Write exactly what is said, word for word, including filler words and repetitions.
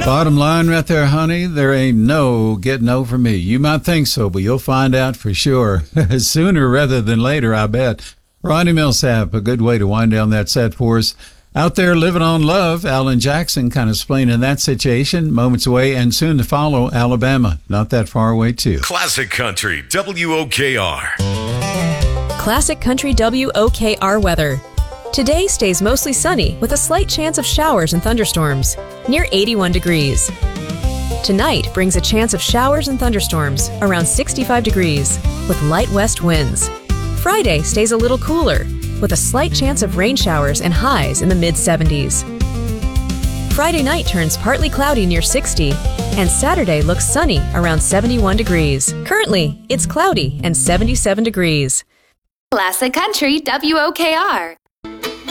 Bottom line right there, honey, there ain't no getting over me. You might think so, but you'll find out for sure. Sooner rather than later, I bet. Ronnie Millsap, a good way to wind down that set for us. Out there living on love, Alan Jackson kind of explaining that situation, moments away, and soon to follow, Alabama, not that far away too. Classic Country, W O K R. Classic Country W O K R weather. Today stays mostly sunny with a slight chance of showers and thunderstorms, near eighty-one degrees. Tonight brings a chance of showers and thunderstorms, around sixty-five degrees, with light west winds. Friday stays a little cooler, with a slight chance of rain showers and highs in the mid seventies. Friday night turns partly cloudy near sixty, and Saturday looks sunny around seventy-one degrees. Currently, it's cloudy and seventy-seven degrees. Classic Country W O K R.